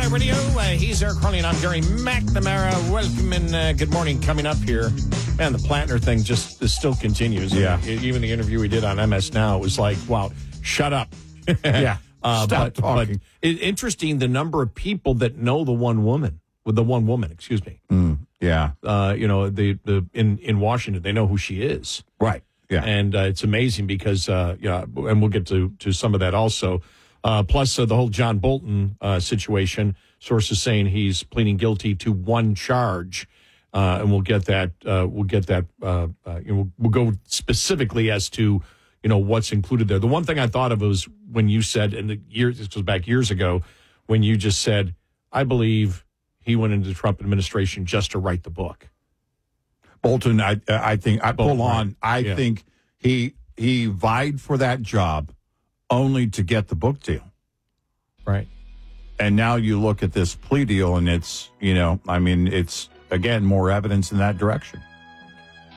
Sportsnet Radio. He's Eric Carly, and I'm Gary McNamara. Welcome and good morning. Coming up here, man, the Plattner thing just still continues. Yeah. Even the interview we did on MS Now, it was like, wow, shut up. Yeah. Stop talking. But interesting, the number of people that know the one woman, excuse me. Yeah. In Washington, they know who she is. Right. Yeah. And it's amazing because, and we'll get to some of that also. Plus, the whole John Bolton situation, sources saying he's pleading guilty to one charge, and we'll get that. We'll go specifically as to what's included there. The one thing I thought of was when you said, this was back years ago, when you just said, I believe he went into the Trump administration just to write the book. Bolton, I think he vied for that job only to get the book deal. Right. And now you look at this plea deal and it's, it's, again, more evidence in that direction.